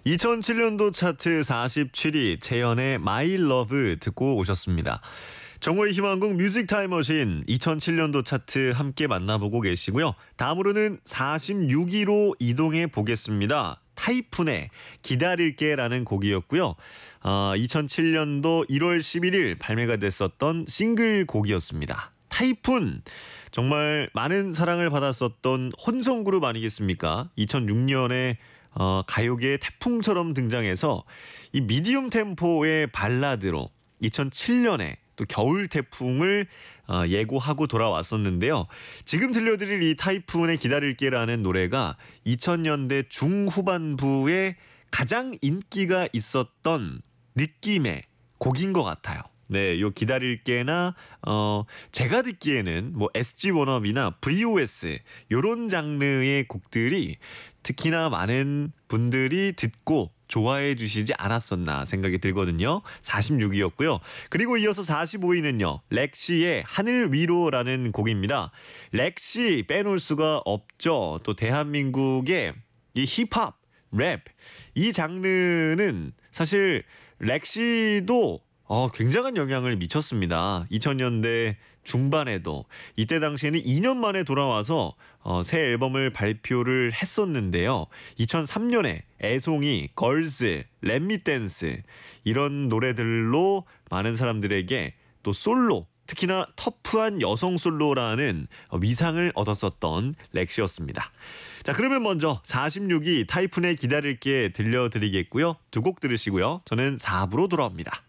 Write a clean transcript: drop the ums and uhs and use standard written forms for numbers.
2007년도 차트 47위 채연의 My Love 듣고 오셨습니다. 정호의 희망곡 뮤직 타임머신 2007년도 차트 함께 만나보고 계시고요. 다음으로는 46위로 이동해 보겠습니다. 타이푼의 기다릴게라는 곡이었고요. 2007년도 1월 11일 발매가 됐었던 싱글곡이었습니다. 타이푼, 정말 많은 사랑을 받았었던 혼성그룹 아니겠습니까? 2006년에 가요계의 태풍처럼 등장해서 이 미디움 템포의 발라드로 2007년에 또 겨울 태풍을 예고하고 돌아왔었는데요. 지금 들려드릴 이 타이푼의 기다릴게라는 노래가 2000년대 중후반부에 가장 인기가 있었던 느낌의 곡인 것 같아요. 네, 요 기다릴게나 제가 듣기에는 뭐 SG 워너비나 VOS 요런 장르의 곡들이 특히나 많은 분들이 듣고 좋아해 주시지 않았었나 생각이 들거든요. 46위였고요. 그리고 이어서 45위는요. 렉시의 하늘 위로라는 곡입니다. 렉시 빼놓을 수가 없죠. 또 대한민국의 이 힙합, 랩 이 장르는 사실 렉시도 굉장한 영향을 미쳤습니다. 2000년대 중반에도 이때 당시에는 2년 만에 돌아와서 새 앨범을 발표를 했었는데요. 2003년에 애송이, 걸스, 렛미 댄스 이런 노래들로 많은 사람들에게 또 솔로, 특히나 터프한 여성 솔로라는 위상을 얻었었던 렉시였습니다. 자, 그러면 먼저 46위 타이푼의 기다릴게 들려드리겠고요. 두 곡 들으시고요. 저는 4부로 돌아옵니다.